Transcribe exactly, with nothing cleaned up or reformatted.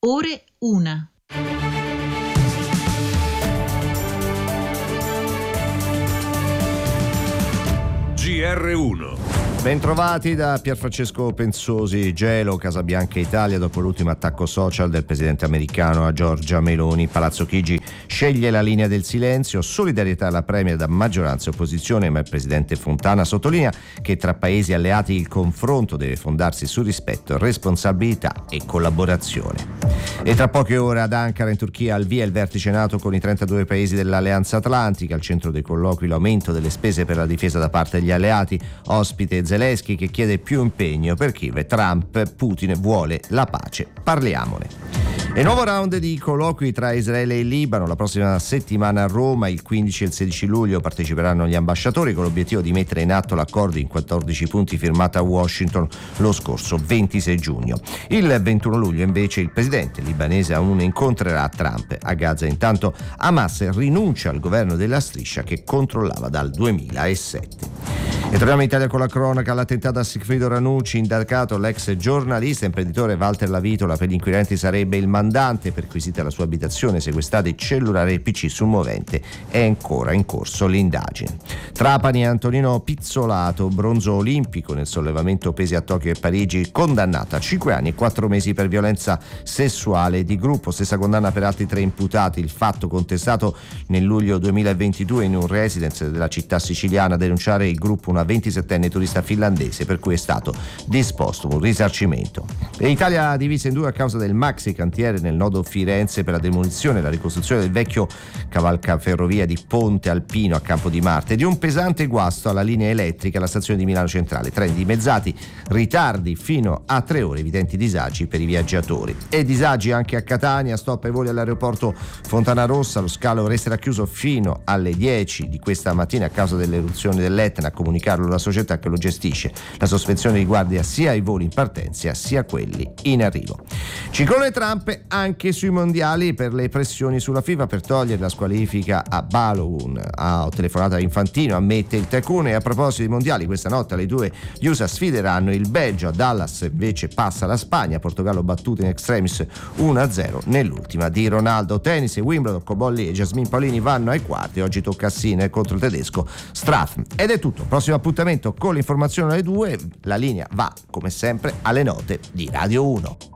ore una. G R uno. Bentrovati da Pierfrancesco Pensosi. Gelo, Casa Bianca Italia, dopo l'ultimo attacco social del presidente americano a Giorgia Meloni. Palazzo Chigi sceglie la linea del silenzio, solidarietà alla premier da maggioranza e opposizione, ma il presidente Fontana sottolinea che tra paesi alleati il confronto deve fondarsi su rispetto, responsabilità e collaborazione. E tra poche ore ad Ankara in Turchia al via il vertice NATO con i trentadue paesi dell'Alleanza Atlantica. Al centro dei colloqui l'aumento delle spese per la difesa da parte degli alleati, ospite Zelensky che chiede più impegno per Kiev. Trump, Putin vuole la pace. Parliamone. E nuovo round di colloqui tra Israele e Libano. La prossima settimana a Roma, il quindici e il sedici luglio, parteciperanno gli ambasciatori con l'obiettivo di mettere in atto l'accordo in quattordici punti firmato a Washington lo scorso ventisei giugno. Il ventuno luglio invece il presidente libanese Aoun incontrerà Trump a Gaza. Intanto Hamas rinuncia al governo della striscia che controllava dal duemilasette. E torniamo in Italia con la cronaca. L'attentato a Sigfrido Ranucci, indagato l'ex giornalista e imprenditore Walter Lavitola. Per gli inquirenti sarebbe il mandante, perquisita la sua abitazione, sequestrati cellulare e P C sul movente. È ancora in corso l'indagine. Trapani e Antonino Pizzolato, bronzo olimpico nel sollevamento pesi a Tokyo e Parigi, condannato a cinque anni e quattro mesi per violenza sessuale di gruppo. Stessa condanna per altri tre imputati. Il fatto contestato nel luglio duemilaventidue in un residence della città siciliana. A denunciare il gruppo una ventisettenne turista finlandese per cui è stato disposto un risarcimento. E l'Italia divisa in due a causa del maxi cantiere nel nodo Firenze per la demolizione e la ricostruzione del vecchio cavalcaferrovia di Ponte Alpino a Campo di Marte e di un pesante guasto alla linea elettrica alla stazione di Milano Centrale. Treni dimezzati, ritardi fino a tre ore, evidenti disagi per i viaggiatori. E disagi anche a Catania, stop ai voli all'aeroporto Fontana Rossa, lo scalo resterà chiuso fino alle dieci di questa mattina a causa dell'eruzione dell'Etna, a comunicare la società che lo gestisce. La sospensione riguarda sia i voli in partenza sia quelli in arrivo. Ciclone Trump anche sui mondiali per le pressioni sulla FIFA per togliere la squalifica a Balogun. Ha telefonato a Infantino, ammette il tycoon. E a proposito di mondiali, questa notte le due gli U S A sfideranno il Belgio. A Dallas invece passa la Spagna, Portogallo battuto in extremis uno a zero nell'ultima di Ronaldo. Tennis e Wimbledon, Cobolli e Jasmine Paolini vanno ai quarti. Oggi tocca a Sinner contro il tedesco Straff. Ed è tutto. Prossimo appuntamento con l'informazione alle due. La linea va come sempre alle note di Radio uno.